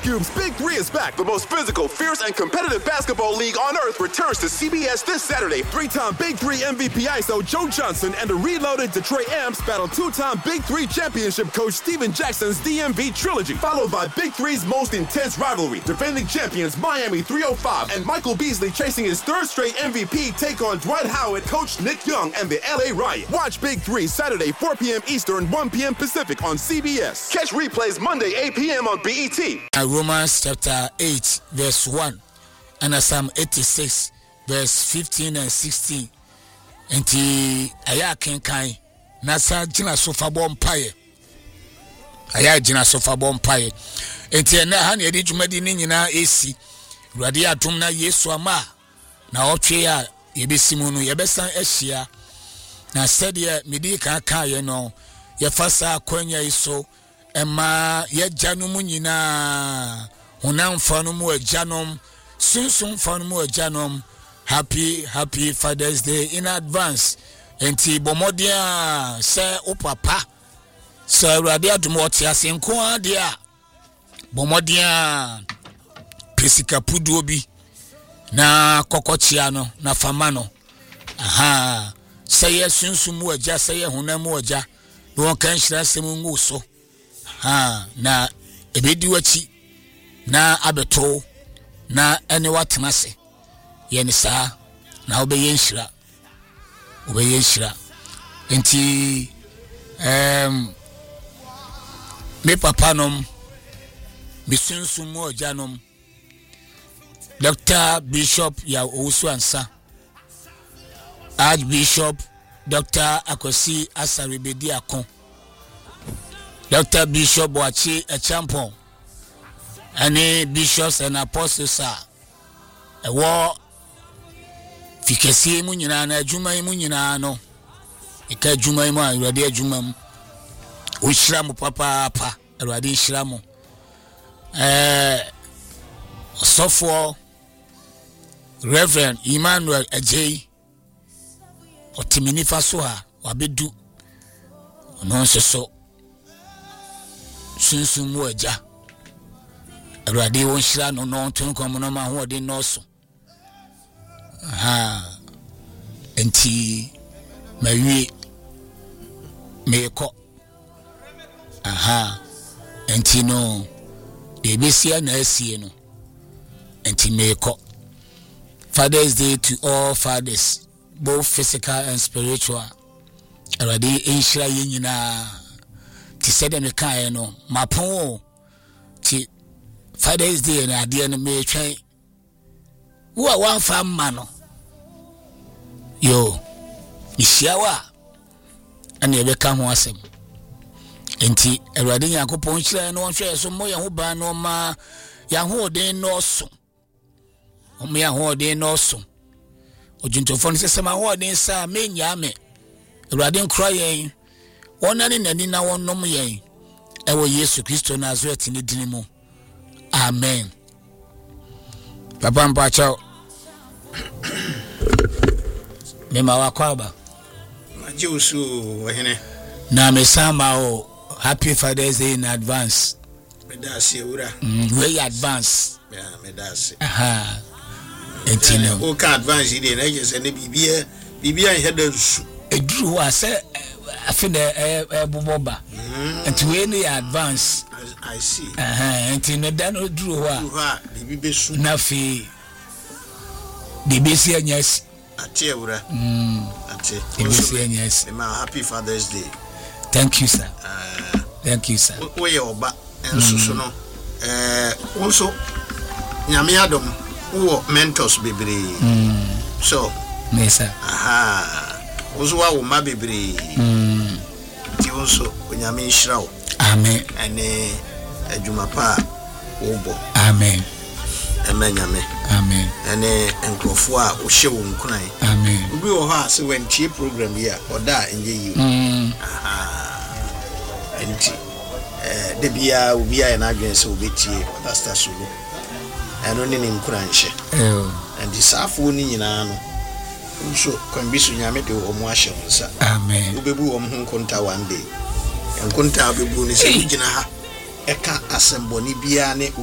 Cube's Big Three is back. The most physical, fierce, and competitive basketball league on earth returns to CBS this Saturday. 3-time Big Three MVP ISO Joe Johnson and the reloaded Detroit Amps battle 2-time Big Three championship coach Steven Jackson's DMV trilogy, followed by Big Three's most intense rivalry. Defending champions Miami 305 and Michael Beasley chasing his third straight MVP take on Dwight Howard, coach Nick Young, and the LA Riot. Watch Big Three Saturday 4 p.m. Eastern, 1 p.m. Pacific on CBS. Catch replays Monday 8 p.m. on BET. Romans chapter 8 verse 1 and Psalm 86 verse 15 and 16. Enti aya kenkan na sa gina sofa bompaye. Aya gina sofa bompaye. Enti na ha na edi dwumadi ni nyina esi. Awurade atom na Yesu ama na otwe a yebesimu no yebesan ahia. Na said medi kan ye no ye fasa kwanya iso ema ye janum nyina honam fanum wa janom sunsun fanum wa janom. Happy Father's Day in advance. Enti bomodia se opapa se radia dumoti asenko adia bomodia pesika pudu obi na kokochia no na fama no aha se ye sunsun mu aja se ye honam aja no kan hira semu ngu so ha na ebedi wachi na abeto na ene watenase yenisa na obeye nshira enti me papa nom bisunsun mo janom Dr. Bishop ya Owusu Ansa Archbishop Dr. Akosi Asaribedi Akon Dr. Bishop Wachi Echampon any bishops and apostles a war fikesi mu nyina na adwuma mu nyina no ika adwuma mu awurade adwuma mu o hira mu papa awurade hira mu sofo Reverend Emmanuel Ajay otimini faso ha wabedu ono so sunsun mu aja awurade won hira no no tun komo no ma ho de no so aha enti mawie meko aha enti no ebesia na asie no enti meko. Father's Day to all fathers, both physical and spiritual. Already inshira yinyina ti sede me kan no mapon ti Father's Day na ade no me twen wo a wan fa ma no yo ishiawa ana ebe ka ho asem enti Awurade Yakobon hira no hwe so mo ye ho ba no ma ya ho den no so o me ya ho den no so ojintofo no sesema ho den sa me nya me Awurade nkra yen wonane nani na wonnom yen ewo Yesu Kristo Nazareth ni dini mu amen. Papa mpacho mema wakwaba majusu wahene na mesama o happy Father's Day in advance. Medasi ura way advance yeah medasi aha entino o ka advance ide na je se ne bibia hedansu eduru wa se afine boboba enti we ni advance I see entino dan oduru wa bibesu na fi dibesi anyasi ate ura ate dibesi anyasi. Happy Father's Day. Thank you sir. Thank you sir. We oba ensusu no wonso nyame adom wo mentors bebre so mesa aha wonso wa wo ma bebre ti wonso nyame nhira wo amen ene adwuma pa wo bo amen nyame amen ene enkrofo a wo hye wo nkunan amen obi wo ha se wentie program here oda enye yi aha enti de bia obi a na adwen se obetie pastor solo eno ne nkuran hye enti safo ni nyina no nso kwambisu nyame de omo ahye nsa amen obebu omo nkonta one day nkonta obebu ni se gina ha eka asemboni bia ne